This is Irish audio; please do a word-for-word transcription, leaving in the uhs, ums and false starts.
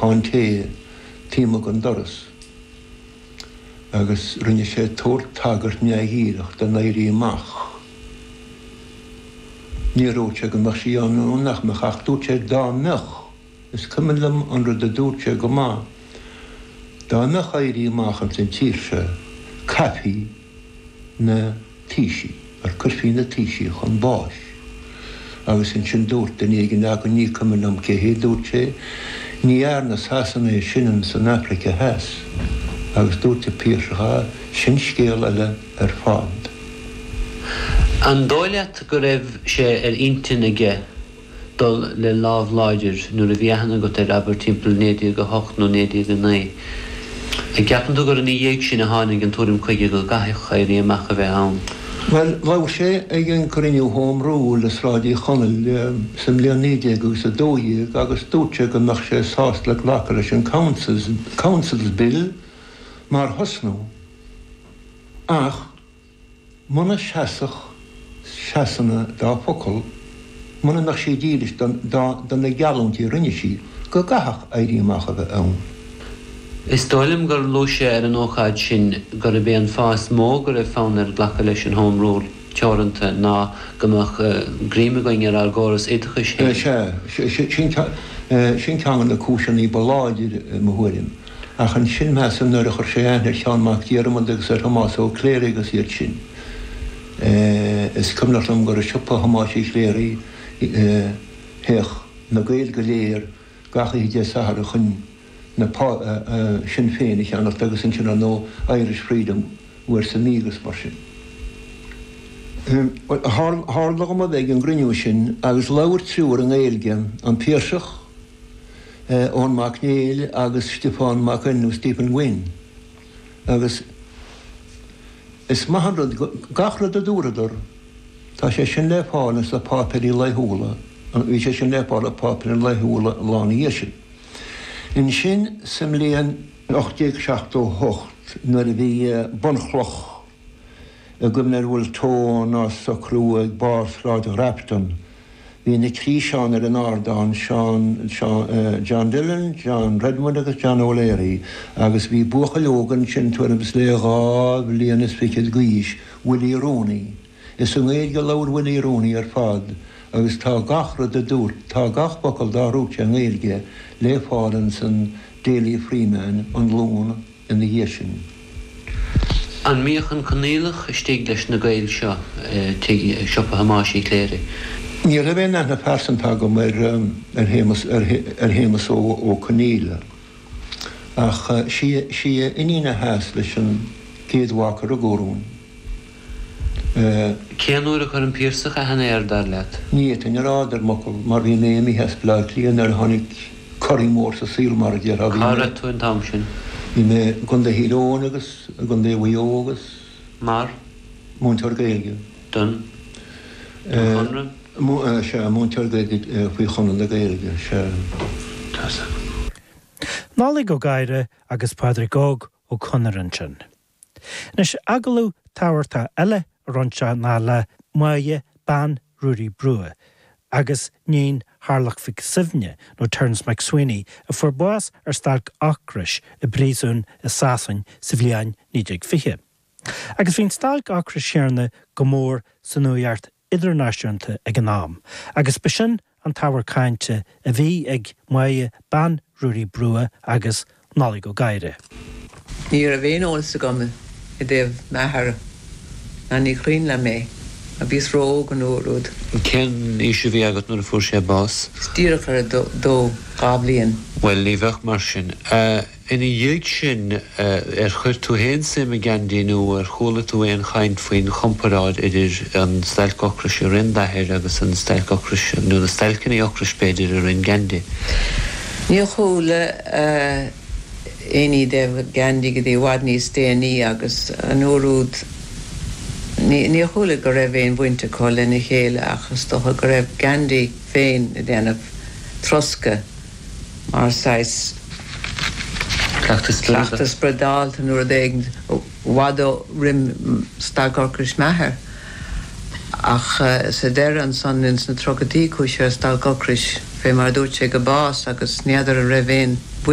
táinté tíma an doras. Agus rinne sé tóir tagart neagíireach den éirí amach. Ní róte go mar sí anú nach me ach dúte dá mech. Is cuman lim an rud a dúte go má. Dá mech éirí amach an sin tíirse capi na tíisi, ar curfí na tíisi chun báis. Agus in sin dúirt den éigen aga ní cuman am ce hé dúte, ní airnas hasan é sinan san Africa heas. Agus dúirte píirsecha sin scéal eile ar fád. An dóileat go raibh sé ar intinige dul le lámh láidir nuair a bhíohanna go ar aber timppla néadaí go hocht nó néadaí go naoi. I gceapan tú gur ní dhéag sin a tháinig an túrim chuige go gaithh chairí amach a bheith ann. Well, bhah sé ag an corinniú hóm rúil is ráidí chonel sem leonéide agus a dóíag agus dúte go nach sé sást le ghlacha leis an councils bill mar hosnú. Ach, muna seasach seasanna dá focail, muna nach sé díris don na gealúntí rinne sí go gathach éirí amach a bheith ann. Is dóilim gur lúise ar an ócháid sin gur a bhíon fás mó gur a fáin ar ghlacha leis an home rule teoranta ná gomach gríime going ar algóras éiticha sin. Sin ceangan na cúiseannaí baláidir mhuirim. Ach an sin me san nuair a chur sé anir seanmach díarmad agus ar hamás ó cléir agus iad sin. Is cumnach am gur a siúpa hamásí cléirí heach na gail go léir gacha hí dé sahar a chun na sin féin ich anach agus sin sin an nó Irish Freedom uair sa mígus mar sin. Hárlach am ag an grinniú sin agus leabhar trúr an éilge an Píorsach ón Mac Néil agus Stefán Mac Inú Stephen Wynne. Agus is mahanrad gachrad a dúradar tá sé sin lepánas a pápeirí leithúla an bhí sé sin lepála pápeirí leithúla lána dhéisisin. In sin sem léan ochtéag seachtó hocht nuair a bhí bonchloch a gumnar bhfuil tón á sa crú ag bársráid Rapton. Bhí na trí seán ar an ardán John Dillon, John Redmond agus John O'Leary, agus bhí bucha leogan sin tuairbs le gá bhíon is ficid gúis Willie Rooney. Is an éad go leabhar Willie Rooney ar fad, agus tá gachrad a dúirt, tá gach bocail dá rúte an éilge le fádan san Daily Freeman an lún in na dhéisisin. An míochan conílach istíigh leis na gail seo siopa hamásí cléire. Ní le bhéin na persantá go mar ar hémas ó coníle. Ach si inína heas leis an céadhhacar a górún. Céanúir a chur an Píorsach a hena ar dar leat? Ní in rádar mocail mar bhí néimi heas bleid líon ar tháinig corí mór sa síl mar a dhear a bhí. Cara tú an tam sin? Bhí mé gunda hílón agus, gunda bhuió agus. Mar? Múntar gailge. Dun? Chonra? Se múntar gailge faoi chonan na gailge se. Nálaigh go gaiire agus Pádraig Óg ó Conaran sin. Nes agalú táhairtá eile ronse ná le Maia Ban Ruaidhrí Brua, agus níon Harlach Fic Sivne nó Terence McSweeney a fuair buas ar starc achris i brísún i Sasain sa bhliain nídeag fiche. Agus bhín starc achris séarna go mór san nuaart idirnáisiúnta ag an nám, agus ba sin an táhair cáinte a bhí ag Maia Ban Ruaidhrí Brua agus nálaigh go gaiire. Ní a bhéon ólas a goma i dtéobh methar na ní chrín le mé. A bhís róg an óród. Cén isio bhí agat nuair a fuair sé bás? Stíreach ar dó gá bliain. Well, ní bheith mar sin. Ina dhéag sin ar chuir tú héin sim a gandíú ar chola tú éon chaint faoin chomparáid idir an stailcocras ar rin dathir agus an stailcocras nó na stailcinna ocras péidir ar rin gandí. Ní chola éí de gandí go dtí bhhad níos déanaí agus an óród Ní chola go raibh éon bhainte coil ina chéile achas dócha go raibh gandí féin a déanamh trosca mar sais Cleachtas bredáilta nuair a dhéag bhádó rim stailcocras methar. Ach sa deir an son ins na trogadtí cúise stailcocras fé mar dúirt sé go bás agus neadar a raibh éon